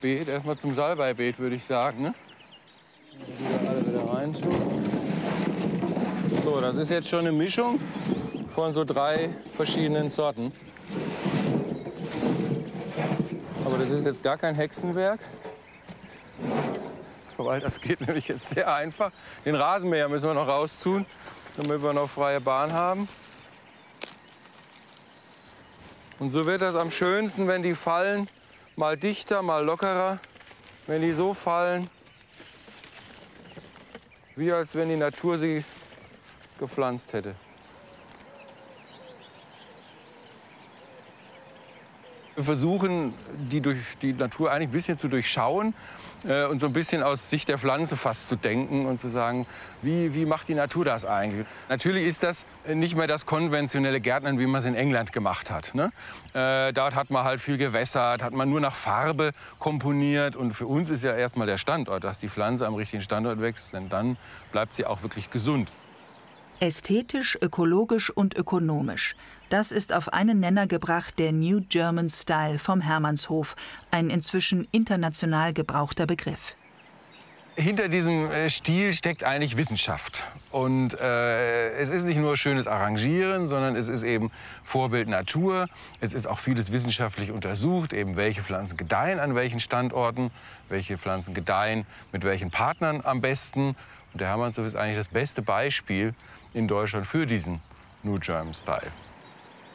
Beet, erstmal zum Salbeibeet, würde ich sagen. Ne? Alle wieder rein tun. So, das ist jetzt schon eine Mischung von so 3 verschiedenen Sorten. Aber das ist jetzt gar kein Hexenwerk, weil das geht nämlich jetzt sehr einfach. Den Rasenmäher müssen wir noch raustun, damit wir noch freie Bahn haben. Und so wird das am schönsten, wenn die fallen, mal dichter, mal lockerer. Wenn die so fallen, wie als wenn die Natur sie gepflanzt hätte. Wir versuchen, die Natur eigentlich ein bisschen zu durchschauen und so ein bisschen aus Sicht der Pflanze fast zu denken und zu sagen, wie macht die Natur das eigentlich? Natürlich ist das nicht mehr das konventionelle Gärtnern, wie man es in England gemacht hat. Ne? Dort hat man halt viel gewässert, hat man nur nach Farbe komponiert. Und für uns ist ja erstmal der Standort, dass die Pflanze am richtigen Standort wächst, denn dann bleibt sie auch wirklich gesund. Ästhetisch, ökologisch und ökonomisch. Das ist auf einen Nenner gebracht der New German Style vom Hermannshof, ein inzwischen international gebrauchter Begriff. Hinter diesem Stil steckt eigentlich Wissenschaft. Und es ist nicht nur schönes Arrangieren, sondern es ist eben Vorbild Natur. Es ist auch vieles wissenschaftlich untersucht, eben welche Pflanzen gedeihen an welchen Standorten, welche Pflanzen gedeihen mit welchen Partnern am besten. Und der Hermannshof ist eigentlich das beste Beispiel in Deutschland für diesen New German Style.